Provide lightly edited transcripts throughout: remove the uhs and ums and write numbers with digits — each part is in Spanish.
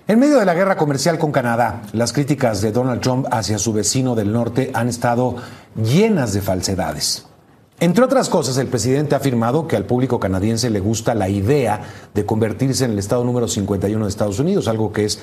En medio de la guerra comercial con Canadá, las críticas de Donald Trump hacia su vecino del norte han estado llenas de falsedades. Entre otras cosas, el presidente ha afirmado que al público canadiense le gusta la idea de convertirse en el estado número 51 de Estados Unidos, algo que es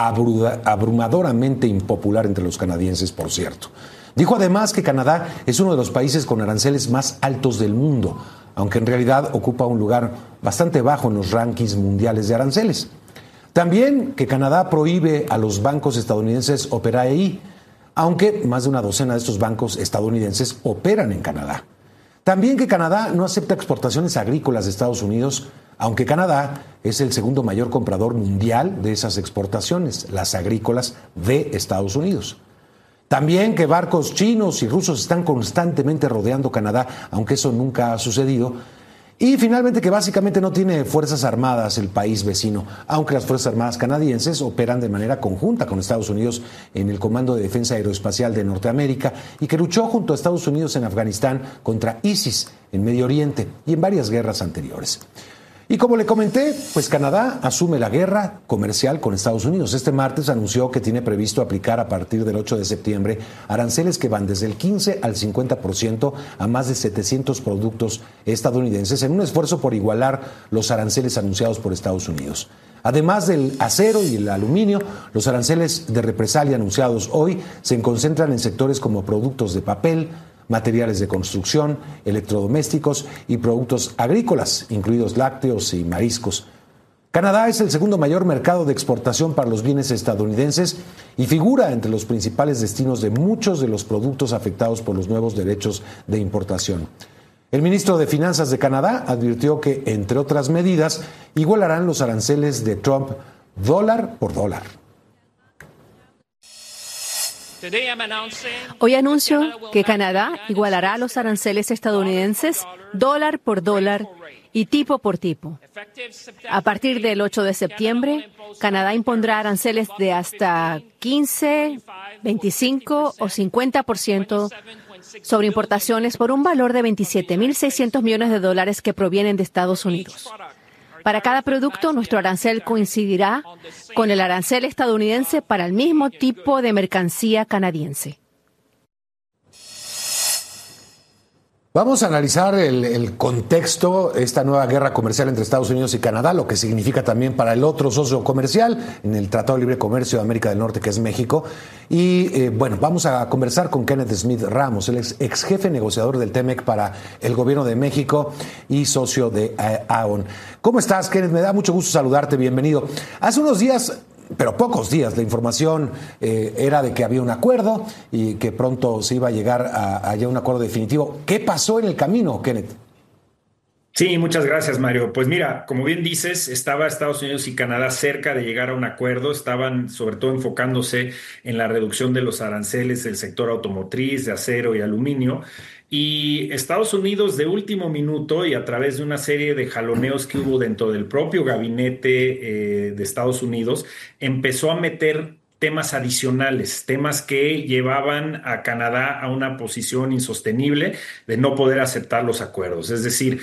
abrumadoramente impopular entre los canadienses, por cierto. Dijo además que Canadá es uno de los países con aranceles más altos del mundo, aunque en realidad ocupa un lugar bastante bajo en los rankings mundiales de aranceles. También que Canadá prohíbe a los bancos estadounidenses operar ahí, aunque más de una docena de estos bancos estadounidenses operan en Canadá. También que Canadá no acepta exportaciones agrícolas de Estados Unidos, aunque Canadá es el segundo mayor comprador mundial de esas exportaciones, las agrícolas de Estados Unidos. También que barcos chinos y rusos están constantemente rodeando Canadá, aunque eso nunca ha sucedido. Y finalmente que básicamente no tiene fuerzas armadas el país vecino, aunque las fuerzas armadas canadienses operan de manera conjunta con Estados Unidos en el Comando de Defensa Aeroespacial de Norteamérica y que luchó junto a Estados Unidos en Afganistán contra ISIS en Medio Oriente y en varias guerras anteriores. Y como le comenté, pues Canadá asume la guerra comercial con Estados Unidos. Este martes anunció que tiene previsto aplicar a partir del 8 de septiembre aranceles que van desde el 15 al 50% a más de 700 productos estadounidenses en un esfuerzo por igualar los aranceles anunciados por Estados Unidos. Además del acero y el aluminio, los aranceles de represalia anunciados hoy se concentran en sectores como productos de papel, materiales de construcción, electrodomésticos y productos agrícolas, incluidos lácteos y mariscos. Canadá es el segundo mayor mercado de exportación para los bienes estadounidenses y figura entre los principales destinos de muchos de los productos afectados por los nuevos derechos de importación. El ministro de Finanzas de Canadá advirtió que, entre otras medidas, igualarán los aranceles de Trump dólar por dólar. Hoy anuncio que Canadá igualará los aranceles estadounidenses dólar por dólar y tipo por tipo. A partir del 8 de septiembre, Canadá impondrá aranceles de hasta 15, 25 o 50% sobre importaciones por un valor de $27.600 millones que provienen de Estados Unidos. Para cada producto, nuestro arancel coincidirá con el arancel estadounidense para el mismo tipo de mercancía canadiense. Vamos a analizar el contexto, esta nueva guerra comercial entre Estados Unidos y Canadá, lo que significa también para el otro socio comercial en el Tratado de Libre Comercio de América del Norte, que es México. Y bueno, vamos a conversar con Kenneth Smith Ramos, el ex jefe negociador del TEMEC para el gobierno de México y socio de AON. ¿Cómo estás, Kenneth? Me da mucho gusto saludarte, bienvenido. Hace unos días, pero pocos días, la información era de que había un acuerdo y que pronto se iba a llegar a un acuerdo definitivo. ¿Qué pasó en el camino, Kenneth? Sí, muchas gracias, Mario. Pues mira, como bien dices, estaba Estados Unidos y Canadá cerca de llegar a un acuerdo. Estaban sobre todo enfocándose en la reducción de los aranceles del sector automotriz, de acero y aluminio. Y Estados Unidos de último minuto y a través de una serie de jaloneos que hubo dentro del propio gabinete de Estados Unidos, empezó a meter temas adicionales, temas que llevaban a Canadá a una posición insostenible de no poder aceptar los acuerdos. Es decir,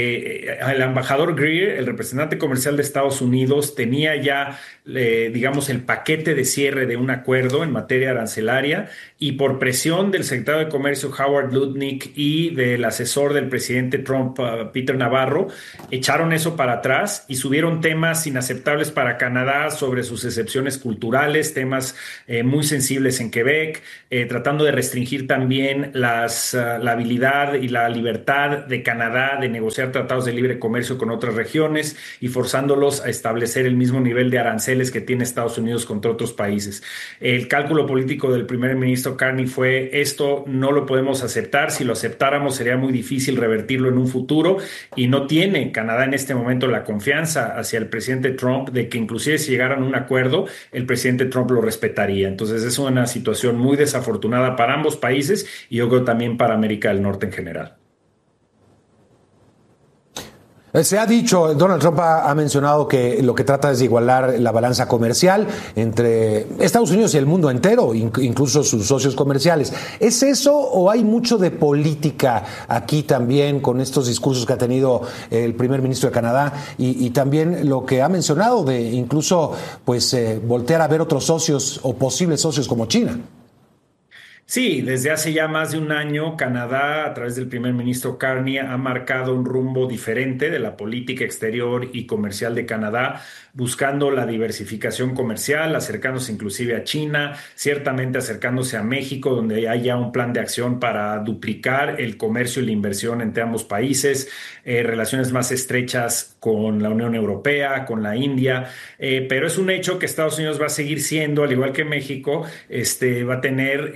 el embajador Greer, el representante comercial de Estados Unidos, tenía ya, digamos, el paquete de cierre de un acuerdo en materia arancelaria y por presión del secretario de Comercio Howard Lutnick y del asesor del presidente Trump, Peter Navarro, echaron eso para atrás y subieron temas inaceptables para Canadá sobre sus excepciones culturales, temas muy sensibles en Quebec, tratando de restringir también la habilidad y la libertad de Canadá de negociar tratados de libre comercio con otras regiones y forzándolos a establecer el mismo nivel de aranceles que tiene Estados Unidos contra otros países. El cálculo político del primer ministro Carney fue: esto no lo podemos aceptar, si lo aceptáramos sería muy difícil revertirlo en un futuro, y no tiene Canadá en este momento la confianza hacia el presidente Trump de que inclusive si llegaran a un acuerdo, el presidente Trump lo respetaría. Entonces es una situación muy desafortunada para ambos países y yo creo también para América del Norte en general. Se ha dicho, Donald Trump ha mencionado que lo que trata es de igualar la balanza comercial entre Estados Unidos y el mundo entero, incluso sus socios comerciales. ¿Es eso o hay mucho de política aquí también con estos discursos que ha tenido el primer ministro de Canadá y también lo que ha mencionado de incluso pues voltear a ver otros socios o posibles socios como China? Sí, desde hace ya más de un año, Canadá, a través del primer ministro Carney, ha marcado un rumbo diferente de la política exterior y comercial de Canadá, buscando la diversificación comercial, acercándose inclusive a China, ciertamente acercándose a México, donde hay ya un plan de acción para duplicar el comercio y la inversión entre ambos países, relaciones más estrechas con la Unión Europea, con la India, pero es un hecho que Estados Unidos va a seguir siendo, al igual que México, va a tener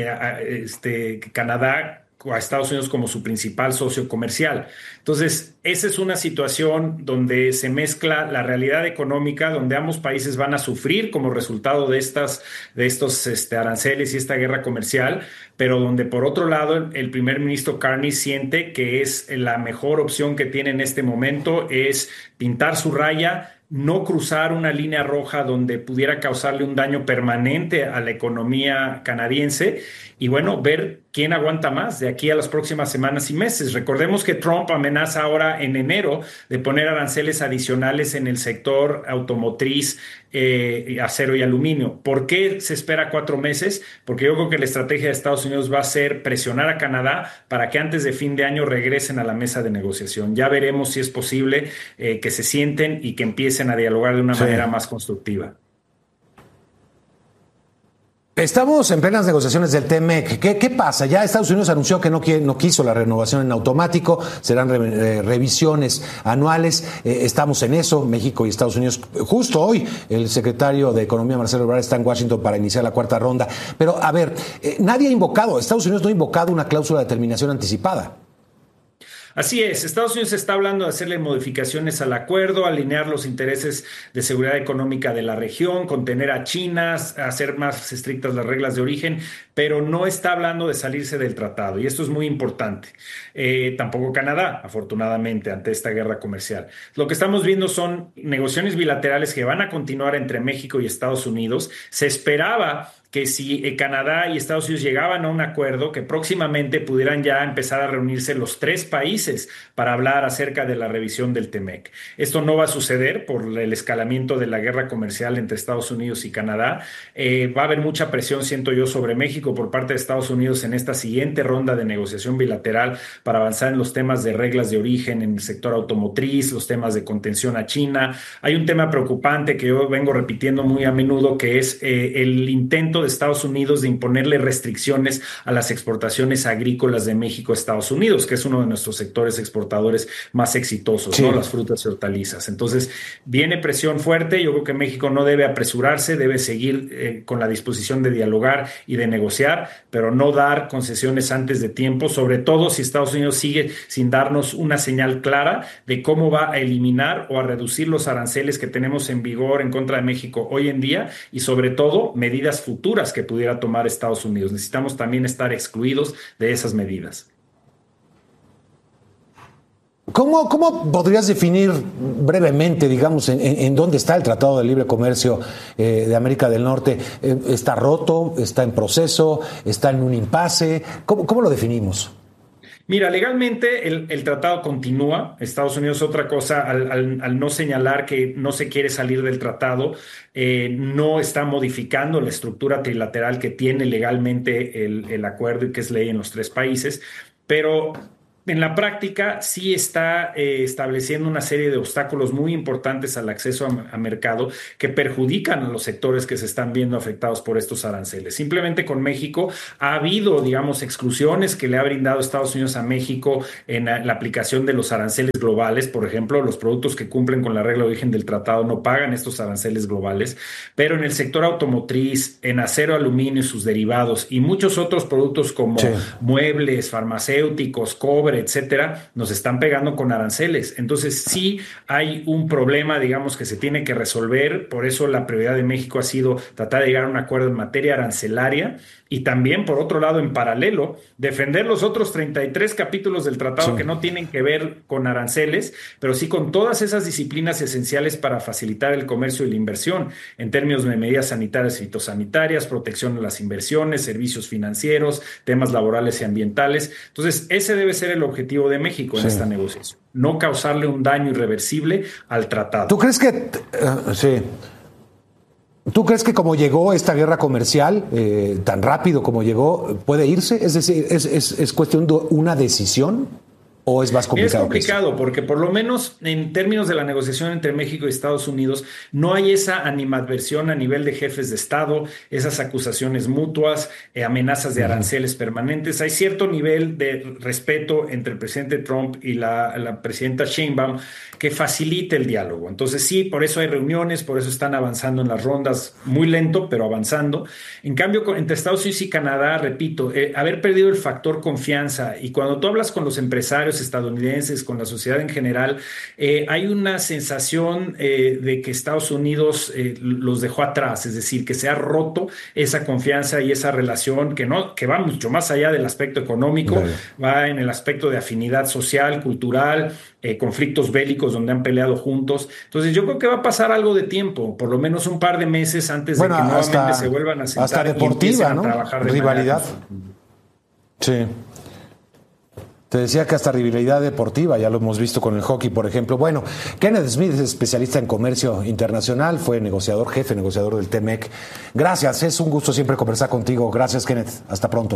Canadá a Estados Unidos como su principal socio comercial. Entonces, esa es una situación donde se mezcla la realidad económica, donde ambos países van a sufrir como resultado de estos aranceles y esta guerra comercial, pero donde por otro lado el primer ministro Carney siente que es la mejor opción que tiene en este momento es pintar su raya, no cruzar una línea roja donde pudiera causarle un daño permanente a la economía canadiense y bueno, ver quién aguanta más de aquí a las próximas semanas y meses. Recordemos que Trump amenaza ahora en enero de poner aranceles adicionales en el sector automotriz, acero y aluminio. ¿Por qué se espera 4 meses? Porque yo creo que la estrategia de Estados Unidos va a ser presionar a Canadá para que antes de fin de año regresen a la mesa de negociación. Ya veremos si es posible que se sienten y que empiecen a dialogar de una manera más constructiva. Estamos en plenas negociaciones del TMEC. ¿Qué pasa? Ya Estados Unidos anunció que no quiso la renovación en automático, serán revisiones anuales. Estamos en eso, México y Estados Unidos. Justo hoy el secretario de Economía, Marcelo Ebrard, está en Washington para iniciar la cuarta ronda. Pero, a ver, nadie ha invocado, Estados Unidos no ha invocado una cláusula de terminación anticipada. Así es, Estados Unidos está hablando de hacerle modificaciones al acuerdo, alinear los intereses de seguridad económica de la región, contener a China, hacer más estrictas las reglas de origen, pero no está hablando de salirse del tratado y esto es muy importante. Tampoco Canadá, afortunadamente, ante esta guerra comercial. Lo que estamos viendo son negociaciones bilaterales que van a continuar entre México y Estados Unidos. Se esperaba que si Canadá y Estados Unidos llegaban a un acuerdo, que próximamente pudieran ya empezar a reunirse los 3 países para hablar acerca de la revisión del TMEC. Esto no va a suceder por el escalamiento de la guerra comercial entre Estados Unidos y Canadá. Va a haber mucha presión, siento yo, sobre México por parte de Estados Unidos en esta siguiente ronda de negociación bilateral para avanzar en los temas de reglas de origen en el sector automotriz, los temas de contención a China. Hay un tema preocupante que yo vengo repitiendo muy a menudo, que es el intento de Estados Unidos de imponerle restricciones a las exportaciones agrícolas de México a Estados Unidos, que es uno de nuestros sectores exportadores más exitosos, ¿no? Las frutas y hortalizas. Entonces, viene presión fuerte. Yo creo que México no debe apresurarse, debe seguir con la disposición de dialogar y de negociar, pero no dar concesiones antes de tiempo, sobre todo si Estados Unidos sigue sin darnos una señal clara de cómo va a eliminar o a reducir los aranceles que tenemos en vigor en contra de México hoy en día y sobre todo medidas futuras que pudiera tomar Estados Unidos. Necesitamos también estar excluidos de esas medidas. ¿Cómo podrías definir brevemente, digamos, en dónde está el Tratado de Libre Comercio de América del Norte? ¿Está roto? ¿Está en proceso? ¿Está en un impasse? ¿Cómo lo definimos? Mira, legalmente el tratado continúa. Estados Unidos, otra cosa, al no señalar que no se quiere salir del tratado, no está modificando la estructura trilateral que tiene legalmente el acuerdo y que es ley en los 3 países, pero en la práctica sí está estableciendo una serie de obstáculos muy importantes al acceso a mercado que perjudican a los sectores que se están viendo afectados por estos aranceles. Simplemente con México ha habido, digamos, exclusiones que le ha brindado Estados Unidos a México en la aplicación de los aranceles globales. Por ejemplo, los productos que cumplen con la regla de origen del tratado no pagan estos aranceles globales, pero en el sector automotriz, en acero, aluminio y sus derivados y muchos otros productos como muebles, farmacéuticos, cobre, cobre, etcétera, nos están pegando con aranceles. Entonces sí hay un problema, digamos, que se tiene que resolver. Por eso la prioridad de México ha sido tratar de llegar a un acuerdo en materia arancelaria y también, por otro lado, en paralelo, defender los otros 33 capítulos del tratado que no tienen que ver con aranceles, pero sí con todas esas disciplinas esenciales para facilitar el comercio y la inversión en términos de medidas sanitarias y fitosanitarias, protección de las inversiones, servicios financieros, temas laborales y ambientales. Entonces, ese debe ser el objetivo de México en esta negociación, no causarle un daño irreversible al tratado. ¿Tú crees que ¿Tú crees que como llegó esta guerra comercial, tan rápido como llegó, puede irse? Es decir, ¿es cuestión de una decisión o es más complicado? Es complicado porque por lo menos en términos de la negociación entre México y Estados Unidos no hay esa animadversión a nivel de jefes de Estado, esas acusaciones mutuas, amenazas de aranceles permanentes. Hay cierto nivel de respeto entre el presidente Trump y la presidenta Sheinbaum que facilite el diálogo. Entonces sí, por eso hay reuniones, por eso están avanzando en las rondas, muy lento, pero avanzando. En cambio, entre Estados Unidos y Canadá, repito, haber perdido el factor confianza, y cuando tú hablas con los empresarios estadounidenses, con la sociedad en general, hay una sensación de que Estados Unidos los dejó atrás, es decir, que se ha roto esa confianza y esa relación que va mucho más allá del aspecto económico, va en el aspecto de afinidad social, cultural, conflictos bélicos donde han peleado juntos. Entonces yo creo que va a pasar algo de tiempo, por lo menos un par de meses antes de que nuevamente se vuelvan a sentar hasta deportiva, y ¿no? a trabajar de rivalidad. Sí. Te decía que hasta rivalidad deportiva, ya lo hemos visto con el hockey, por ejemplo. Bueno, Kenneth Smith es especialista en comercio internacional, fue jefe negociador del TEMEC. Gracias, es un gusto siempre conversar contigo. Gracias, Kenneth. Hasta pronto.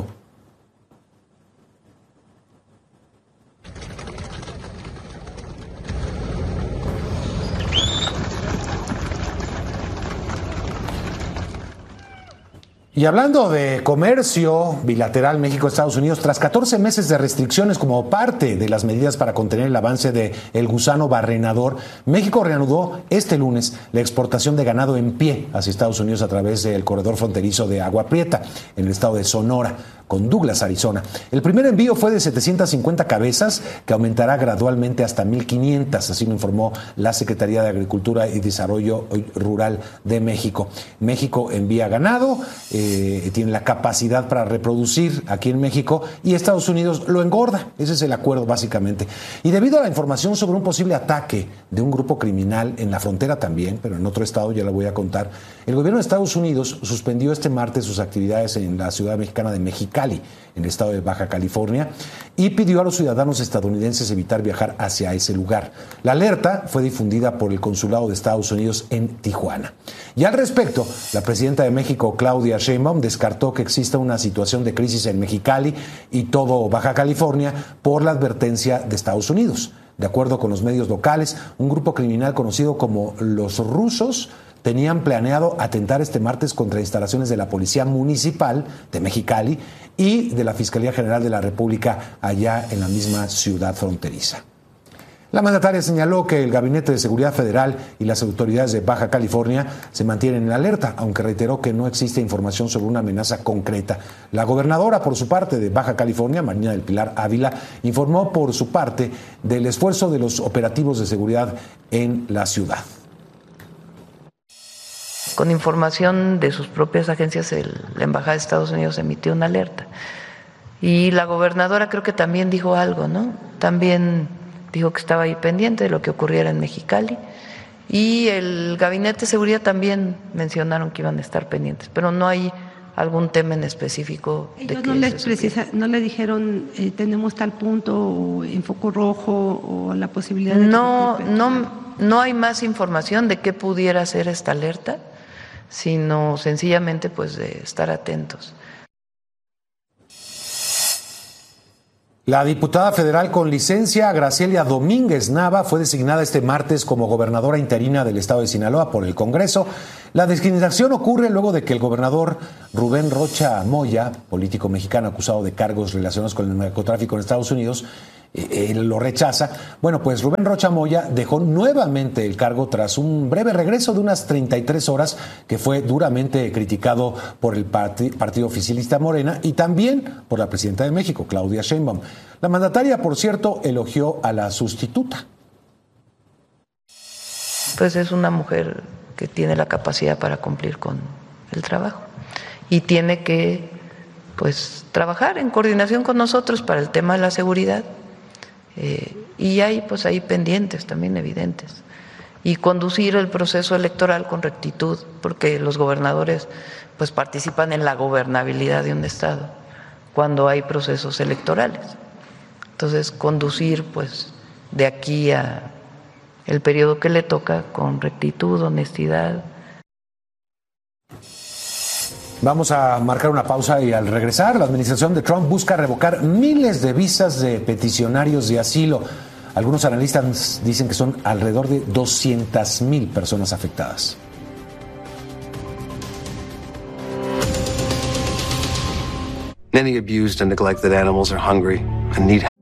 Y hablando de comercio bilateral México-Estados Unidos, tras 14 meses de restricciones como parte de las medidas para contener el avance del gusano barrenador, México reanudó este lunes la exportación de ganado en pie hacia Estados Unidos a través del corredor fronterizo de Agua Prieta, en el estado de Sonora, con Douglas, Arizona. El primer envío fue de 750 cabezas, que aumentará gradualmente hasta 1,500, así lo informó la Secretaría de Agricultura y Desarrollo Rural de México. México envía ganado, tiene la capacidad para reproducir aquí en México y Estados Unidos lo engorda. Ese es el acuerdo básicamente. Y debido a la información sobre un posible ataque de un grupo criminal en la frontera también, pero en otro estado, ya la voy a contar, el gobierno de Estados Unidos suspendió este martes sus actividades en la ciudad mexicana de Mexicali, en el estado de Baja California, y pidió a los ciudadanos estadounidenses evitar viajar hacia ese lugar. La alerta fue difundida por el Consulado de Estados Unidos en Tijuana. Y al respecto, la presidenta de México, Claudia Sheinbaum, descartó que exista una situación de crisis en Mexicali y todo Baja California por la advertencia de Estados Unidos. De acuerdo con los medios locales, un grupo criminal conocido como los rusos tenían planeado atentar este martes contra instalaciones de la Policía Municipal de Mexicali y de la Fiscalía General de la República allá en la misma ciudad fronteriza. La mandataria señaló que el Gabinete de Seguridad Federal y las autoridades de Baja California se mantienen en alerta, aunque reiteró que no existe información sobre una amenaza concreta. La gobernadora, por su parte, de Baja California, Marina del Pilar Ávila, informó por su parte del esfuerzo de los operativos de seguridad en la ciudad. Con información de sus propias agencias, la Embajada de Estados Unidos emitió una alerta. Y la gobernadora creo que también dijo algo, ¿no? También dijo que estaba ahí pendiente de lo que ocurriera en Mexicali. Y el Gabinete de Seguridad también mencionaron que iban a estar pendientes, pero no hay algún tema en específico. Ellos no le dijeron tenemos tal punto o en foco rojo o la posibilidad de... No hay más información de qué pudiera ser esta alerta, sino sencillamente pues de estar atentos. La diputada federal con licencia, Graciela Domínguez Nava, fue designada este martes como gobernadora interina del estado de Sinaloa por el Congreso. La designación ocurre luego de que el gobernador Rubén Rocha Moya, político mexicano acusado de cargos relacionados con el narcotráfico en Estados Unidos, él lo rechaza. Bueno, pues Rubén Rocha Moya dejó nuevamente el cargo tras un breve regreso de unas 33 horas que fue duramente criticado por el partido oficialista Morena y también por la presidenta de México, Claudia Sheinbaum. La mandataria, por cierto, elogió a la sustituta. Pues es una mujer que tiene la capacidad para cumplir con el trabajo y tiene que, pues, trabajar en coordinación con nosotros para el tema de la seguridad. Y hay, pues, ahí pendientes también evidentes. Y conducir el proceso electoral con rectitud, porque los gobernadores, pues, participan en la gobernabilidad de un estado cuando hay procesos electorales. Entonces, conducir, pues, de aquí a el periodo que le toca con rectitud, honestidad. Vamos a marcar una pausa y al regresar, la administración de Trump busca revocar miles de visas de peticionarios de asilo. Algunos analistas dicen que son alrededor de 200,000 personas afectadas. Many abused and neglected animals are hungry and need